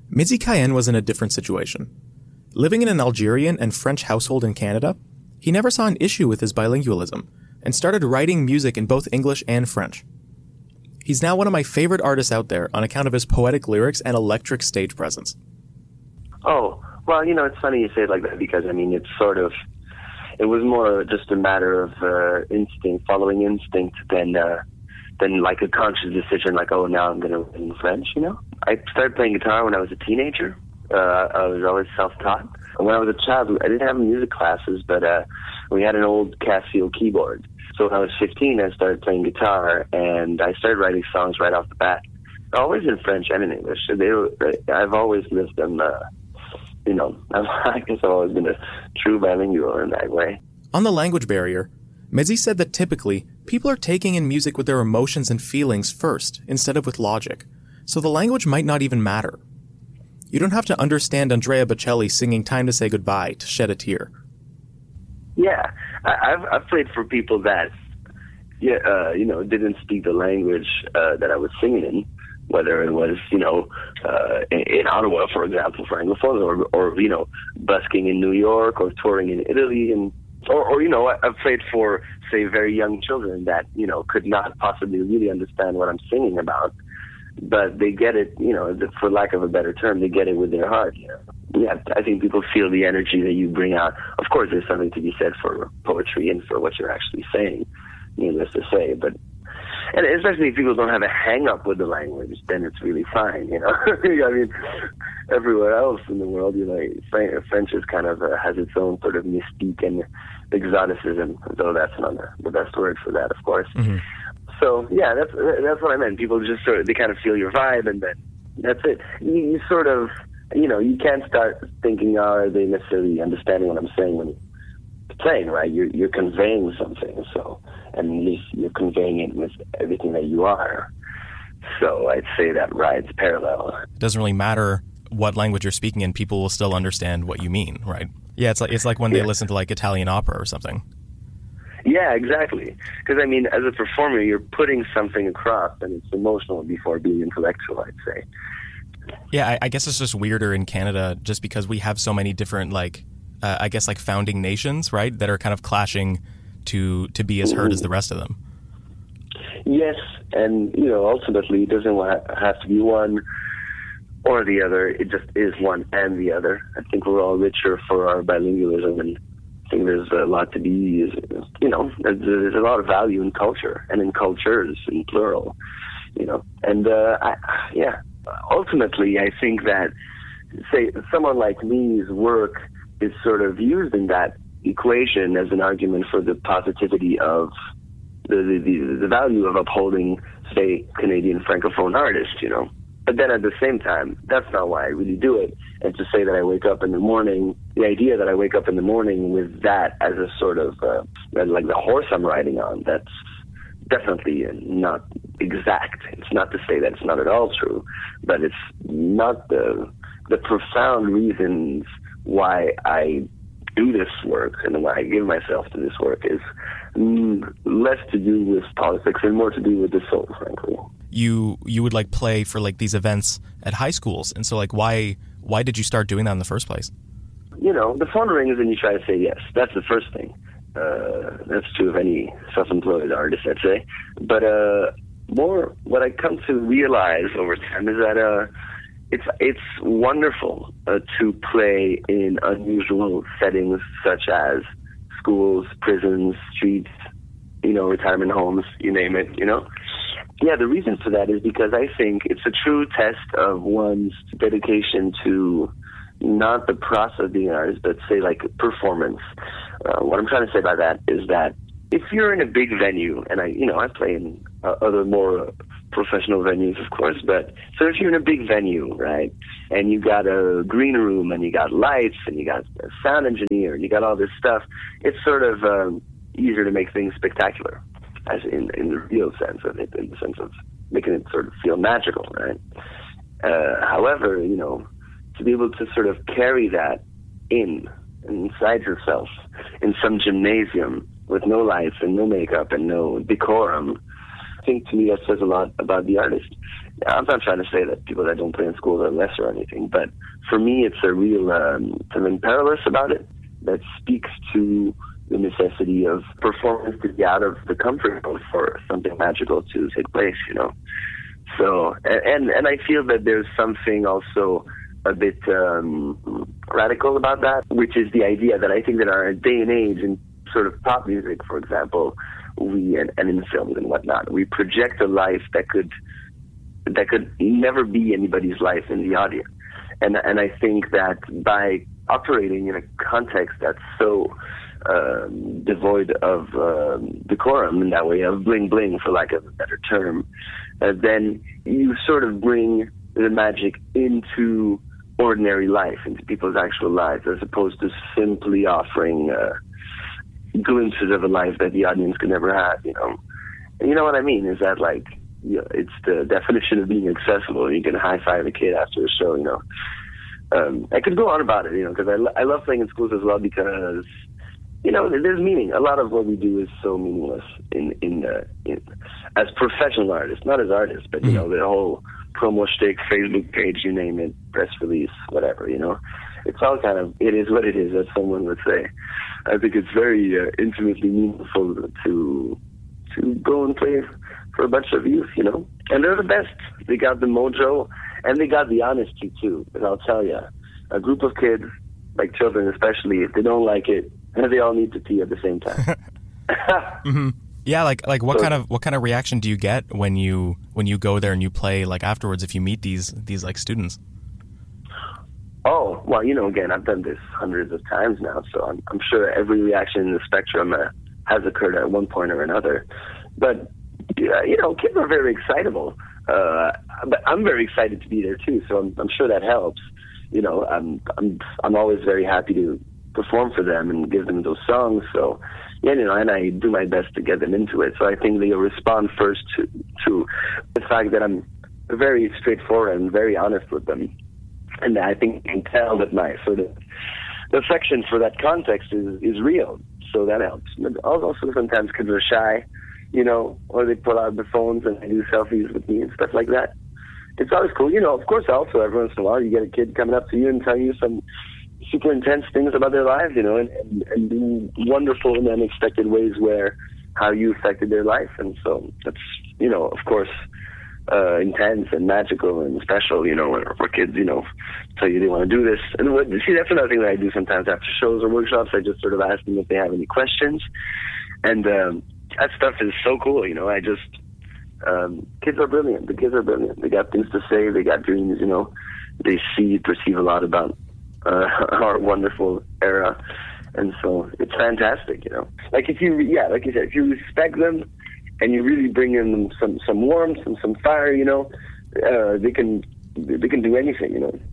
Midzi Cayenne was in a different situation. Living in an Algerian and French household in Canada, he never saw an issue with his bilingualism and started writing music in both English and French. He's now one of my favorite artists out there on account of his poetic lyrics and electric stage presence. Oh, well, it's funny you say it like that because, it was more just a matter of instinct, following instinct than like a conscious decision like, oh, now I'm going to learn French, I started playing guitar when I was a teenager. I was always self-taught. When I was a child, I didn't have music classes, but we had an old Casio keyboard. So when I was 15, I started playing guitar, and I started writing songs right off the bat, always in French and in English. I've always lived them, I guess I've always been a true bilingual in that way. On the language barrier, Midzi said that typically, people are taking in music with their emotions and feelings first, instead of with logic, so the language might not even matter. You don't have to understand Andrea Bocelli singing Time to Say Goodbye to shed a tear. Yeah, I've played for people that, didn't speak the language that I was singing in, whether it was, in Ottawa, for example, for Anglophones, or busking in New York or touring in Italy, or I've played for, say, very young children that, could not possibly really understand what I'm singing about. But they get it, for lack of a better term, they get it with their heart. Yeah, I think people feel the energy that you bring out. Of course, there's something to be said for poetry and for what you're actually saying, needless to say. And especially if people don't have a hang-up with the language, then it's really fine, I mean, everywhere else in the world, French is kind of has its own sort of mystique and exoticism, though that's not the best word for that, of course. Mm-hmm. So, yeah, that's what I meant. People just they kind of feel your vibe, and then that's it. You sort of, you can't start thinking, are they necessarily understanding what I'm saying when you're playing, right? You're conveying something, and at least you're conveying it with everything that you are. So I'd say that rides parallel. It doesn't really matter what language you're speaking in, people will still understand what you mean, right? Yeah, it's like when they listen to like Italian opera or something. Yeah, exactly. Because, as a performer, you're putting something across, and it's emotional before being intellectual, I'd say. Yeah, I guess it's just weirder in Canada just because we have so many different, founding nations, right, that are kind of clashing to be as heard as the rest of them. Yes, and, ultimately it doesn't have to be one or the other. It just is one and the other. I think we're all richer for our bilingualism, and I think there's a lot to be, there's a lot of value in culture and in cultures in plural, and ultimately I think that, say, someone like me's work is sort of used in that equation as an argument for the positivity of the value of upholding, say, Canadian Francophone artists, But then at the same time, that's not why I really do it. And to say that I wake up in the morning, the idea that I wake up in the morning with that as a sort of, like the horse I'm riding on, that's definitely not exact. It's not to say that it's not at all true, but it's not the profound reasons why I do this work and why I give myself to this work is less to do with politics and more to do with the soul, frankly. You would play for these events at high schools, and so why did you start doing that in the first place? The phone rings and you try to say yes. That's the first thing. That's true of any self-employed artist, I'd say. But more what I come to realize over time is that it's wonderful to play in unusual settings such as schools, prisons, streets, retirement homes, you name it, Yeah, the reason for that is because I think it's a true test of one's dedication to not the process of being an artist, but say performance. What I'm trying to say by that is that if you're in a big venue, and I play in other more professional venues, of course, but so if you're in a big venue, right, and you got a green room, and you got lights, and you got a sound engineer, and you got all this stuff, it's sort of easier to make things spectacular, as in the real sense of it, in the sense of making it sort of feel magical, right? However, to be able to sort of carry that inside yourself in some gymnasium with no lights and no makeup and no decorum, I think to me that says a lot about the artist. I'm not trying to say that people that don't play in schools are less or anything, but for me, it's a real something perilous about it that speaks to the necessity of performance to get out of the comfort zone for something magical to take place, you know. So, and I feel that there's something also a bit radical about that, which is the idea that I think that our day and age in sort of pop music, for example, and in films and whatnot, we project a life that could never be anybody's life in the audience. And I think that by operating in a context that's so devoid of decorum in that way, of bling bling, for lack of a better term, then you sort of bring the magic into ordinary life, into people's actual lives, as opposed to simply offering glimpses of a life that the audience could never have, you know. And you know what I mean? Is that, like, you know, it's the definition of being accessible. You can high-five a kid after a show, you know. I could go on about it, you know, because I love playing in schools as well, because, you know, there's meaning. A lot of what we do is so meaningless in as professional artists, not as artists, but, you know, the whole promo shtick, Facebook page, you name it, press release, whatever, you know. It's all kind of, it is what it is, as someone would say. I think it's very intimately meaningful to go and play for a bunch of youth, you know. And they're the best. They got the mojo, and they got the honesty, too. But I'll tell you, a group of kids, like children especially, if they don't like it, they all need to pee at the same time. Mm-hmm. Yeah, like what kind of reaction do you get when you go there and you play, like, afterwards, if you meet these like students? Oh, well, you know, again, I've done this hundreds of times now, so I'm sure every reaction in the spectrum has occurred at one point or another. But, you know, kids are very excitable. But I'm very excited to be there, too, so I'm sure that helps. You know, I'm always very happy to perform for them and give them those songs, so, yeah, you know, and I do my best to get them into it. So I think they respond first to the fact that I'm very straightforward and very honest with them. And I think you can tell that my sort of affection for that context is real. So that helps. Also, sometimes kids are shy, you know, or they pull out their phones and they do selfies with me and stuff like that. It's always cool. You know, of course, also, every once in a while, you get a kid coming up to you and tell you some super intense things about their lives, you know, and in wonderful and unexpected ways where how you affected their life. And so that's, you know, of course, intense and magical and special, you know, where kids, you know, tell you they want to do this. And see, that's another thing that I do sometimes after shows or workshops. I just sort of ask them if they have any questions. And that stuff is so cool, you know. Kids are brilliant. The kids are brilliant. They got things to say. They got dreams, you know. They perceive a lot about our wonderful era. And so it's fantastic, you know. Like like you said, if you respect them and you really bring in them some warmth and some fire, you know, they can do anything, you know.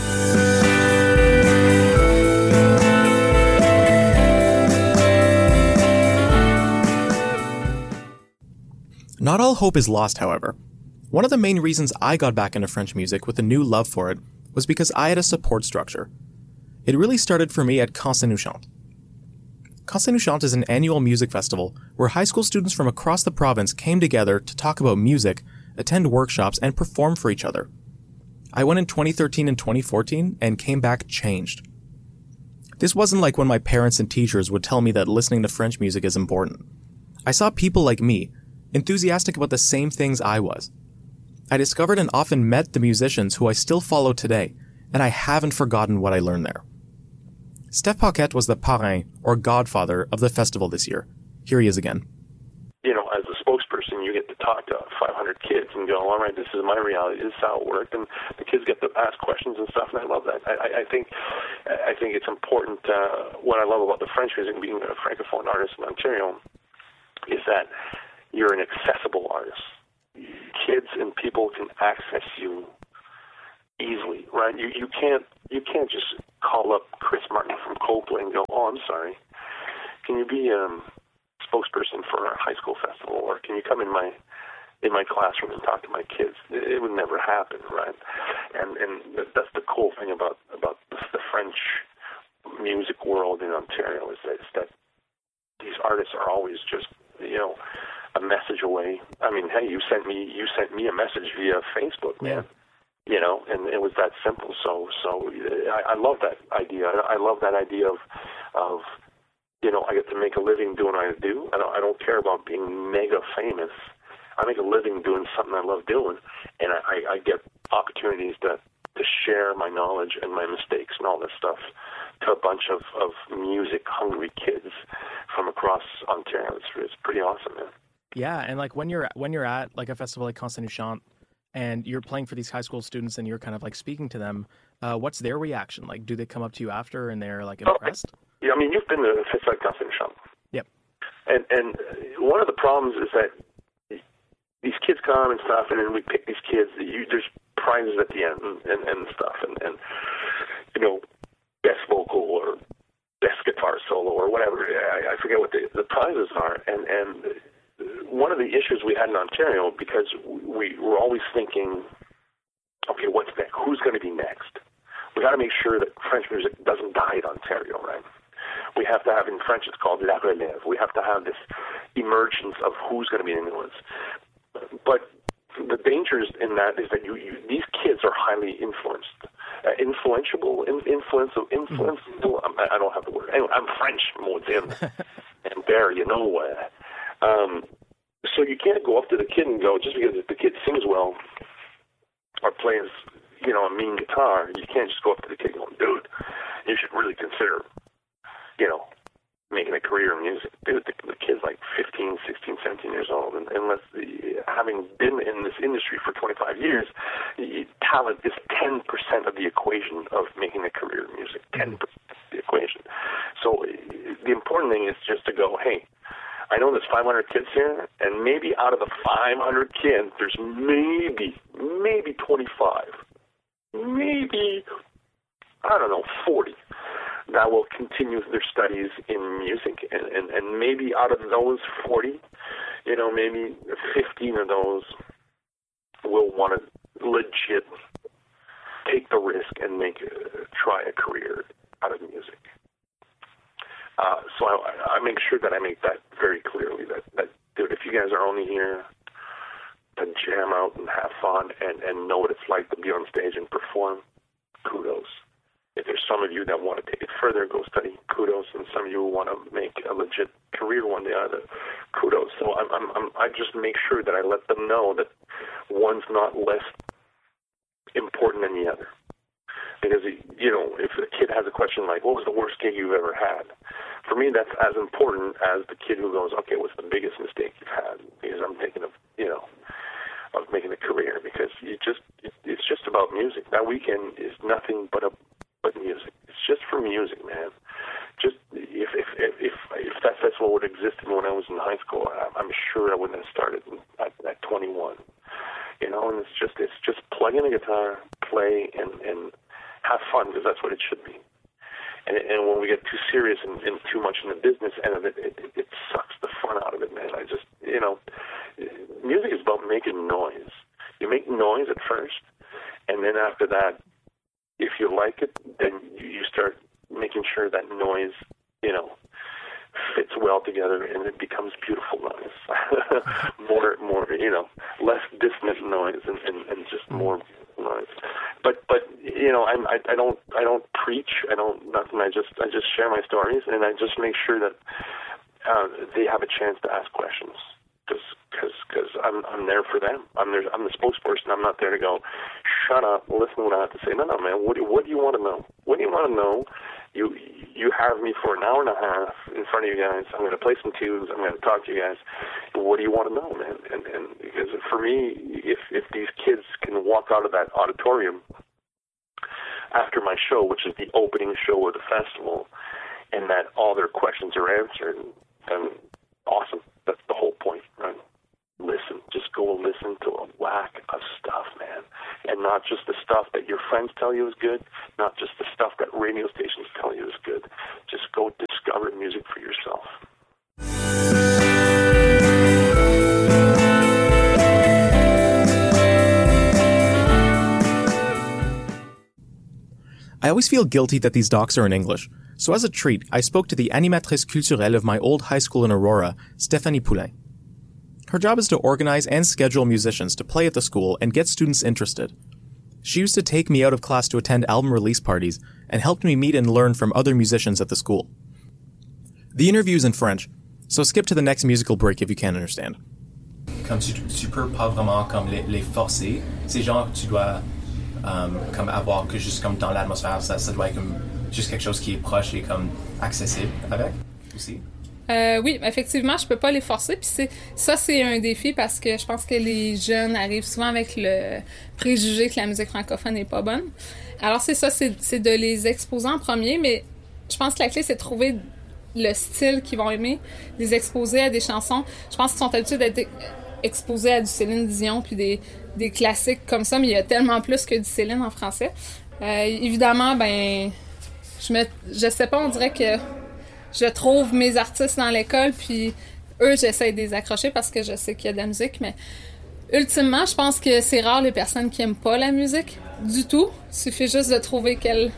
Not all hope is lost, however. One of the main reasons I got back into French music with a new love for it was because I had a support structure. It really started for me at Cancer Nous Chante. Cancer Nous Chante is an annual music festival where high school students from across the province came together to talk about music, attend workshops, and perform for each other. I went in 2013 and 2014 and came back changed. This wasn't like when my parents and teachers would tell me that listening to French music is important. I saw people like me, enthusiastic about the same things I was. I discovered and often met the musicians who I still follow today, and I haven't forgotten what I learned there. Steph Paquette was the parrain, or godfather, of the festival this year. Here he is again. You know, as a spokesperson, you get to talk to 500 kids and go, all right, this is my reality, this is how it worked, and the kids get to ask questions and stuff, and I love that. I think it's important. What I love about the French music, being a francophone artist in Ontario, is that you're an accessible artist. Kids and people can access you easily, right? You can't just call up Chris Martin from Coldplay and go, oh, I'm sorry, can you be a spokesperson for our high school festival, or can you come in my classroom and talk to my kids? It would never happen, right? And that's the cool thing about the French music world in Ontario is that these artists are always just, you know, a message away. I mean, hey, you sent me a message via Facebook, man. Yeah. You know, and it was that simple. So I love that idea. I love that idea of you know, I get to make a living doing what I do. I don't care about being mega famous. I make a living doing something I love doing, and I get opportunities to share my knowledge and my mistakes and all this stuff to a bunch of music-hungry kids from across Ontario. It's pretty awesome, man. Yeah, and like when you're at like a festival like Constant nous chante and you're playing for these high school students and you're kind of like speaking to them, what's their reaction? Like, do they come up to you after and they're like impressed? Yeah, I mean, you've been to a festival like Constant nous chante. Yep. And one of the problems is that these kids come and stuff, and then we pick these kids. There's prizes at the end and stuff, and you know, best vocal or best guitar solo or whatever. I forget what the prizes are. And one of the issues we had in Ontario, because we were always thinking, okay, what's next? Who's going to be next? We got to make sure that French music doesn't die in Ontario, right? We have to have, in French, it's called la relève. We have to have this emergence of who's going to be the new ones. But the dangers in that is that these kids are highly influenced. Influential. I don't have the word. Anyway, I'm French, modern. And there, you know. So you can't go up to the kid and go, just because the kid sings well or plays, you know, a mean guitar, you can't just go up to the kid and go, dude, you should really consider, you know, making a career in music. Dude, the kid's like 15, 16, 17 years old, and having been in this industry for 25 years, talent is 10% of the equation of making a career in music. 10% of the equation. So the important thing is just to go, hey, I know there's 500 kids here, and maybe out of the 500 kids, there's maybe 25, maybe, I don't know, 40 that will continue their studies in music, and maybe out of those 40, you know, maybe 15 of those will want to legit take the risk and try a career out of music. So I make sure that I make that very clearly, that dude, if you guys are only here to jam out and have fun and know what it's like to be on stage and perform, kudos. If there's some of you that want to take it further, go study, kudos. And some of you want to make a legit career one day out of it, kudos. So I just make sure that I let them know that one's not less important than the other. Because, you know, if a kid has a question like, what was the worst gig you've ever had? For me, that's as important as the kid who goes, okay, what's the biggest mistake you've had? Because I'm thinking of, you know, of making a career. Because it's just about music. That weekend is nothing but music. It's just for music, man. Just if that festival would have existed when I was in high school, I'm sure I wouldn't have started at 21. You know, and it's just plug in a guitar, play, and have fun, because that's what it should be. And when we get too serious and too much in the business end of it, it sucks the fun out of it, man. I just, you know, music is about making noise. You make noise at first, and then after that, if you like it, then you start making sure that noise, you know, fits well together, and it becomes beautiful noise. more, you know, less dissonant noise and just more noise. But you know, I don't preach. I don't nothing. I just share my stories, and I just make sure that they have a chance to ask questions. Because I'm there for them. I'm the spokesperson. I'm not there to go, shut up, listen to what I have to say. No, man. What do you want to know? What do you want to know? You have me for an hour and a half in front of you guys. I'm going to play some tunes. I'm going to talk to you guys. What do you want to know, man? And because for me, if these kids can walk out of that auditorium after my show, which is the opening show of the festival, and that all their questions are answered, then awesome. That's the whole point, right? Listen. Just go listen to a whack of stuff, man. And not just the stuff that your friends tell you is good, not just the stuff that radio stations tell you is good. Just go discover music for yourself. I always feel guilty that these docs are in English. So as a treat, I spoke to the animatrice culturelle of my old high school in Aurora, Stéphanie Poulain. Her job is to organize and schedule musicians to play at the school and get students interested. She used to take me out of class to attend album release parties and helped me meet and learn from other musicians at the school. The interview is in French, so skip to the next musical break if you can't understand. Comme tu peux pas vraiment comme les forcer, c'est genre que tu dois comme avoir que juste comme dans l'atmosphère, ça doit être comme juste quelque chose qui est proche et comme accessible avec aussi. Oui, effectivement, je peux pas les forcer. Puis c'est un défi parce que je pense que les jeunes arrivent souvent avec le préjugé que la musique francophone n'est pas bonne. Alors c'est de les exposer en premier, mais je pense que la clé c'est de trouver le style qu'ils vont aimer, les exposer à des chansons. Je pense qu'ils sont habitués d'être exposés à du Céline Dion puis des classiques comme ça, mais il y a tellement plus que du Céline en français. Évidemment, ben je sais pas, on dirait que je trouve mes artistes dans l'école, puis eux, j'essaie de les accrocher parce que je sais qu'il y a de la musique, mais ultimement, je pense que c'est rare les personnes qui aiment pas la musique du tout. Il suffit juste de trouver quel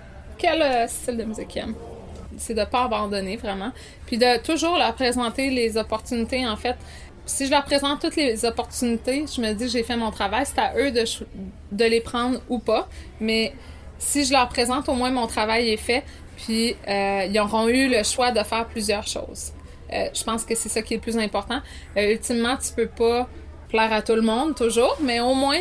style de musique ils aiment. C'est de pas abandonner, vraiment. Puis de toujours leur présenter les opportunités, en fait. Si je leur présente toutes les opportunités, je me dis j'ai fait mon travail, c'est à eux de les prendre ou pas. Mais si je leur présente, au moins mon travail est fait. Puis, ils auront eu le choix de faire plusieurs choses. Je pense que c'est ça qui est le plus important. Ultimement, tu peux pas plaire à tout le monde, toujours, mais au moins,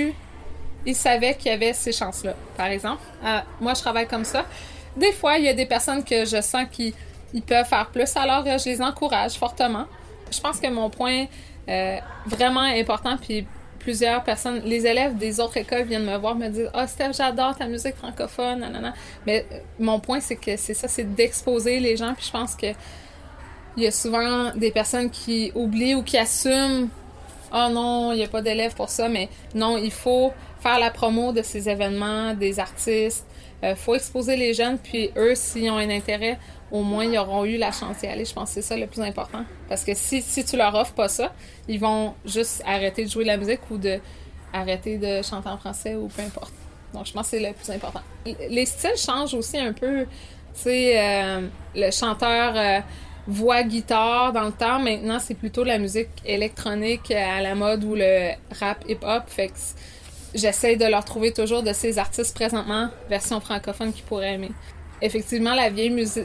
ils savaient qu'il y avait ces chances-là, par exemple. Moi, je travaille comme ça. Des fois, il y a des personnes que je sens qu'ils peuvent faire plus, alors je les encourage fortement. Je pense que mon point vraiment important, puis plusieurs personnes, les élèves des autres écoles viennent me voir, me dire « Ah, Steph, j'adore ta musique francophone, nanana. » Mais mon point, c'est que c'est d'exposer les gens, puis je pense que il y a souvent des personnes qui oublient ou qui assument « Ah non, il n'y a pas d'élèves pour ça. » Mais non, il faut faire la promo de ces événements, des artistes. Faut exposer les jeunes, puis eux, s'ils ont un intérêt, au moins, ils auront eu la chance d'y aller. Je pense que c'est ça le plus important. Parce que si tu leur offres pas ça, ils vont juste arrêter de jouer de la musique ou arrêter de chanter en français ou peu importe. Donc, je pense que c'est le plus important. Les styles changent aussi un peu. Tu sais, le chanteur voix-guitare dans le temps, maintenant, c'est plutôt la musique électronique à la mode ou le rap hip-hop. Fait que j'essaie de leur trouver toujours de ces artistes présentement, version francophone, qu'ils pourraient aimer. Effectivement, la vieille musique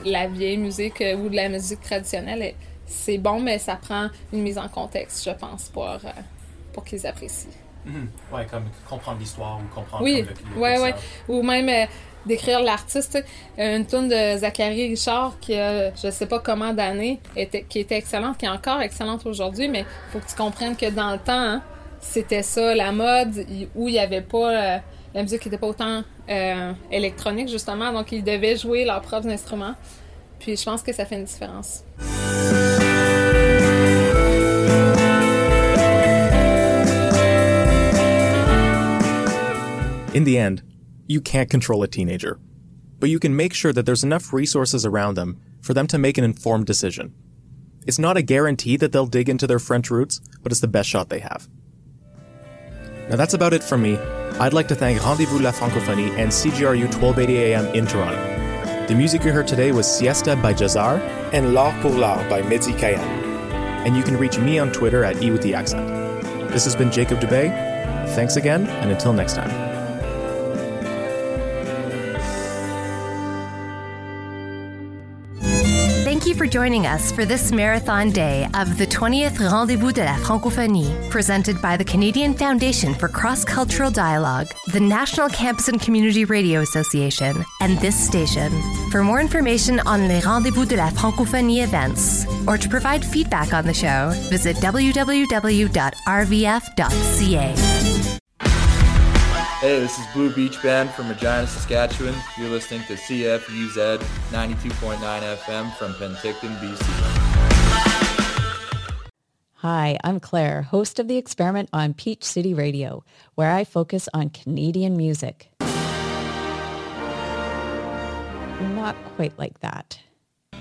ou de la musique traditionnelle, c'est bon, mais ça prend une mise en contexte, je pense, pour qu'ils apprécient. Mm-hmm. Ouais, comme comprendre l'histoire ou comprendre oui, comme ouais. Ou même décrire l'artiste. Une toune de Zachary Richard qui a, je sais pas comment d'années, qui était excellente, qui est encore excellente aujourd'hui, mais il faut que tu comprennes que dans le temps, c'était ça, la mode, où il y avait pas... la musique n'était pas autant électronique, justement, donc ils devaient jouer leurs propres instruments. Puis je pense que ça fait une différence. In the end, you can't control a teenager, but you can make sure that there's enough resources around them for them to make an informed decision. It's not a guarantee that they'll dig into their French roots, but it's the best shot they have. Now that's about it from me. I'd like to thank Rendez-vous de la Francophonie and CGRU 1280 AM in Toronto. The music you heard today was Siesta by Jazar and L'Art pour l'Art by Mehdi Kayan. And you can reach me on Twitter at E with the accent. This has been Jacob Dubé. Thanks again, and until next time. Thank you for joining us for this marathon day of the 20th Rendez-vous de la Francophonie, presented by the Canadian Foundation for Cross-Cultural Dialogue, the National Campus and Community Radio Association, and this station. For more information on les Rendez-vous de la Francophonie events, or to provide feedback on the show, visit www.rvf.ca. Hey, this is Blue Beach Band from Regina, Saskatchewan. You're listening to CFUZ 92.9 FM from Penticton, BC. Hi, I'm Claire, host of The Experiment on Peach City Radio, where I focus on Canadian music. Not quite like that.